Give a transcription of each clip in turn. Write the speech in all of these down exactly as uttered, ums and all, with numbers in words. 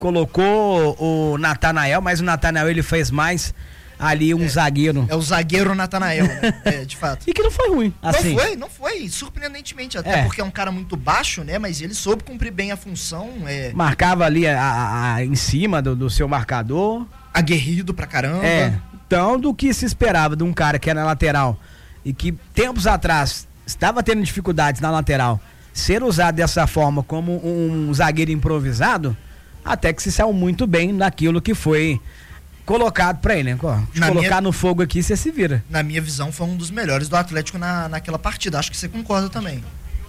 colocou o Natanael, mas o Natanael ele fez mais ali um é, zagueiro. É o zagueiro Natanael, né? É, de fato. E que não foi ruim, assim. Não foi, não foi, surpreendentemente, até é. porque é um cara muito baixo, né? Mas ele soube cumprir bem a função. É... Marcava ali a, a, a, em cima do, do seu marcador. Aguerrido pra caramba. É, então do que se esperava de um cara que era lateral e que tempos atrás estava tendo dificuldades na lateral, ser usado dessa forma como um zagueiro improvisado, até que se saiu muito bem naquilo que foi colocado pra ele, né? De colocar minha, no fogo aqui, você se vira. Na minha visão, foi um dos melhores do Atlético na, naquela partida. Acho que você concorda também.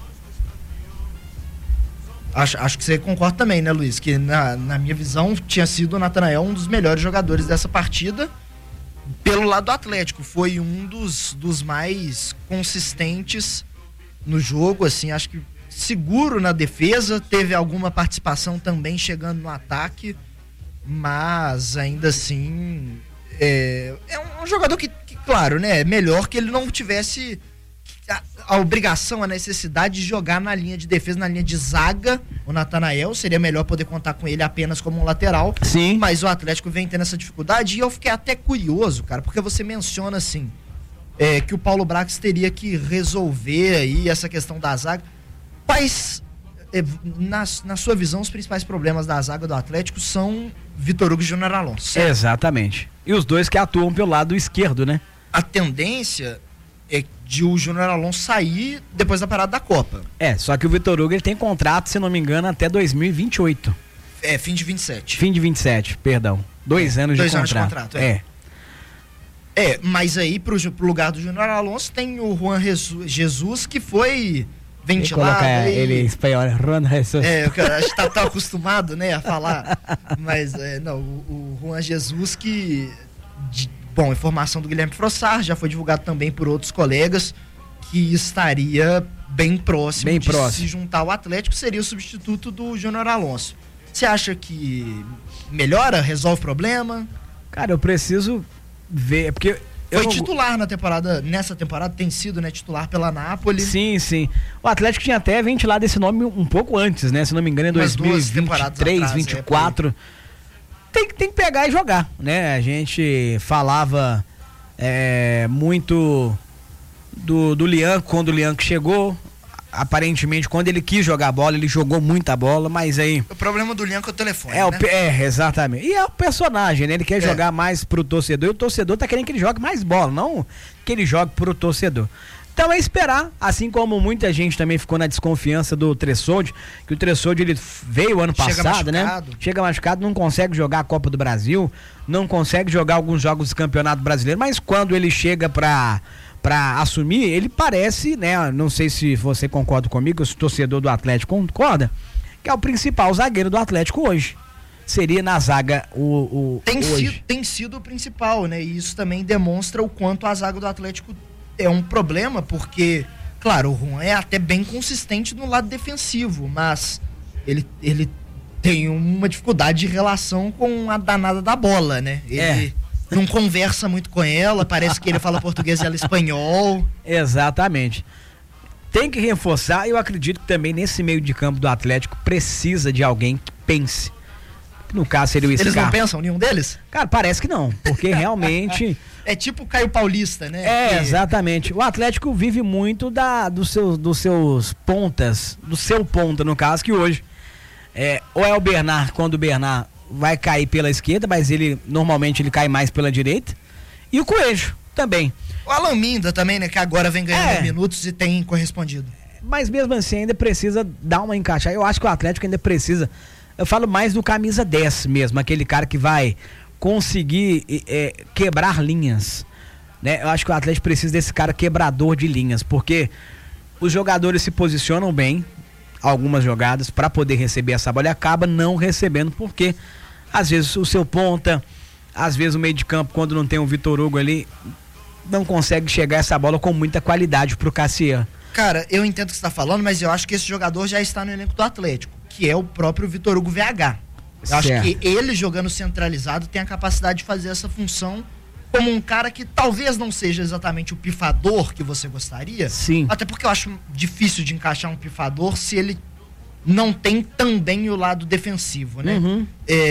Acho, acho que você concorda também, né, Luiz? Que na, na minha visão, tinha sido o Natanael um dos melhores jogadores dessa partida. Pelo lado do Atlético, foi um dos, dos mais consistentes no jogo, assim, acho que seguro na defesa, teve alguma participação também chegando no ataque, mas ainda assim é, é um jogador que, que, claro, né, é melhor que ele não tivesse a, a obrigação, a necessidade de jogar na linha de defesa, na linha de zaga. O Natanael seria melhor poder contar com ele apenas como um lateral. Sim. Mas o Atlético vem tendo essa dificuldade e eu fiquei até curioso, cara, porque você menciona assim, é, que o Paulo Brax teria que resolver aí essa questão da zaga. Quais, é, na, na sua visão, os principais problemas da zaga do Atlético são Vitor Hugo e Júnior Alonso, certo? Exatamente. E os dois que atuam pelo lado esquerdo, né? A tendência é de o Júnior Alonso sair depois da parada da Copa. É, só que o Vitor Hugo ele tem contrato, se não me engano, até dois mil e vinte e oito. É, fim de vinte e sete. Fim de vinte e sete, perdão. Dois é, anos dois de anos contrato. de contrato, é. É. É, mas aí pro, pro lugar do Júnior Alonso tem o Juan Jesus, que foi ventilado. Colocar e... ele em espanhol, Juan Jesus. É, a gente tá tão acostumado, né, a falar. Mas, é, não, o, o Juan Jesus que... De, bom, informação do Guilherme Frossard, já foi divulgado também por outros colegas, que estaria bem próximo bem de próximo. se juntar ao Atlético, seria o substituto do Júnior Alonso. Você acha que melhora, resolve o problema? Cara, eu preciso ver, porque... Foi eu... titular na temporada, nessa temporada tem sido, né, titular pela Nápoles. Sim, sim. O Atlético tinha até ventilado esse nome um pouco antes, né? Se não me engano, em dois mil e vinte e três, vinte e quatro. É, tem, tem que pegar e jogar, né? A gente falava é, muito do, do Lianco, quando o Lianco chegou. Aparentemente, quando ele quis jogar bola, ele jogou muita bola, mas aí... O problema do Lianco é o telefone, é, né? O, é, exatamente. E é o personagem, né? Ele quer é. jogar mais pro torcedor, e o torcedor tá querendo que ele jogue mais bola, não que ele jogue pro torcedor. Então é esperar, assim como muita gente também ficou na desconfiança do Tressoldi, que o Tressoldi ele veio ano Chega passado, machucado. né? Chega machucado, não consegue jogar a Copa do Brasil, não consegue jogar alguns jogos do Campeonato Brasileiro, mas quando ele chega pra... para assumir, ele parece, né, não sei se você concorda comigo, se o torcedor do Atlético concorda, que é o principal zagueiro do Atlético hoje. Seria na zaga o, o tem hoje. Sido, tem sido o principal, né, e isso também demonstra o quanto a zaga do Atlético é um problema, porque, claro, o Juan é até bem consistente no lado defensivo, mas ele, ele tem uma dificuldade de relação com a danada da bola, né, ele... É. Não conversa muito com ela, parece que ele fala português e ela espanhol. Exatamente. Tem que reforçar, eu acredito que também nesse meio de campo do Atlético precisa de alguém que pense. No caso seria o Scarpa. Eles não pensam, nenhum deles? Cara, parece que não, porque realmente... É tipo o Caio Paulista, né? É, que... exatamente. O Atlético vive muito da, dos, seus, dos seus pontas, do seu ponta, no caso, que hoje é, ou é o Bernard, quando o Bernard vai cair pela esquerda, mas ele normalmente ele cai mais pela direita. E o Coelho também. O Alan Minda também, né? Que agora vem ganhando é. minutos e tem correspondido. Mas mesmo assim ainda precisa dar uma encaixada. Eu acho que o Atlético ainda precisa. Eu falo mais do camisa dez mesmo, aquele cara que vai conseguir é, quebrar linhas. Né? Eu acho que o Atlético precisa desse cara quebrador de linhas, porque os jogadores se posicionam bem, algumas jogadas, para poder receber essa bola e acaba não recebendo, porque às vezes o seu ponta, às vezes o meio de campo, quando não tem o Vitor Hugo ali, não consegue chegar essa bola com muita qualidade pro Cassian. Cara, eu entendo o que você tá falando, mas eu acho que esse jogador já está no elenco do Atlético, que é o próprio Vitor Hugo V H. Eu certo. acho que ele jogando centralizado tem a capacidade de fazer essa função como um cara que talvez não seja exatamente o pifador que você gostaria. Sim. Até porque eu acho difícil de encaixar um pifador se ele não tem também o lado defensivo, né? Uhum. É,